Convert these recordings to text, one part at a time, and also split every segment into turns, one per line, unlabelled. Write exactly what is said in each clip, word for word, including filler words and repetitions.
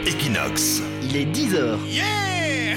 Equinox.
Il est dix heures.
Yeah!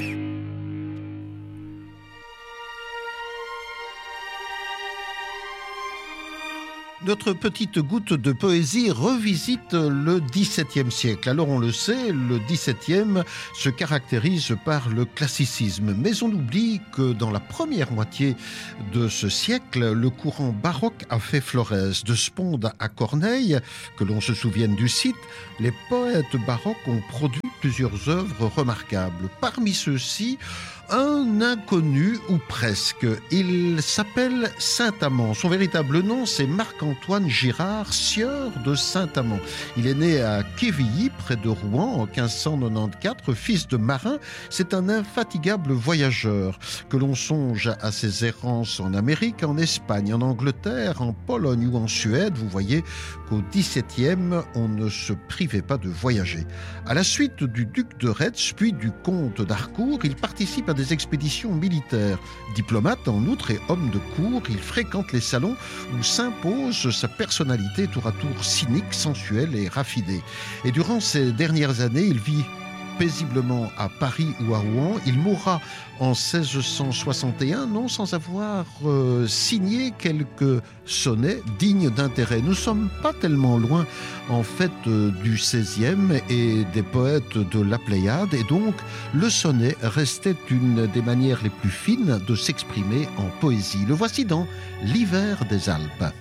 Notre petite goutte de poésie revisite le dix-septième siècle. Alors on le sait, le dix-septième se caractérise par le classicisme. Mais on oublie que dans la première moitié de ce siècle, le courant baroque a fait Florès. De Sponde à Corneille, que l'on se souvienne du site, les poètes baroques ont produit plusieurs œuvres remarquables. Parmi ceux-ci, un inconnu ou presque. Il s'appelle Saint-Amand. Son véritable nom, c'est Marc-Antoine Girard, sieur de Saint-Amand. Il est né à Quevilly, près de Rouen, en quinze cent quatre-vingt-quatorze, fils de marin. C'est un infatigable voyageur. Que l'on songe à ses errances en Amérique, en Espagne, en Angleterre, en Pologne ou en Suède, vous voyez qu'au dix-septième, on ne se privait pas de voyager. À la suite du duc de Retz, puis du comte d'Harcourt, il participe à des expéditions militaires. Diplomate en outre et homme de cour, il fréquente les salons où s'impose sa personnalité tour à tour cynique, sensuelle et raffinée. Et durant ces dernières années, il vit paisiblement à Paris ou à Rouen. Il mourra en seize cent soixante et un, non sans avoir euh, signé quelques sonnets dignes d'intérêt. Nous ne sommes pas tellement loin, en fait, euh, du seizième et des poètes de la Pléiade, et donc le sonnet restait une des manières les plus fines de s'exprimer en poésie. Le voici dans L'hiver des Alpes.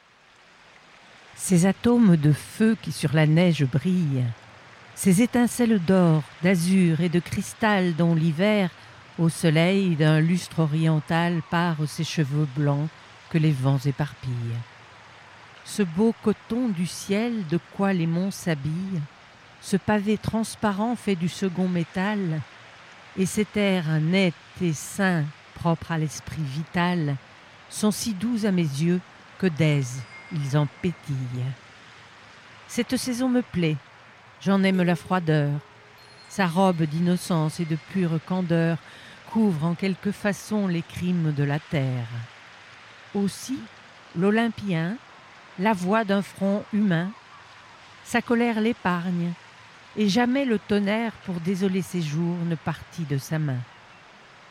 Ces atomes de feu qui sur la neige brillent, ces étincelles d'or, d'azur et de cristal dont l'hiver, au soleil d'un lustre oriental, pare ses cheveux blancs que les vents éparpillent. Ce beau coton du ciel de quoi les monts s'habillent, ce pavé transparent fait du second métal, et cet air net et sain, propre à l'esprit vital, sont si doux à mes yeux que d'aise ils en pétillent. Cette saison me plaît, j'en aime la froideur. Sa robe d'innocence et de pure candeur couvre en quelque façon les crimes de la terre. Aussi, l'Olympien, la voix d'un front humain, sa colère l'épargne, et jamais le tonnerre pour désoler ses jours ne partit de sa main.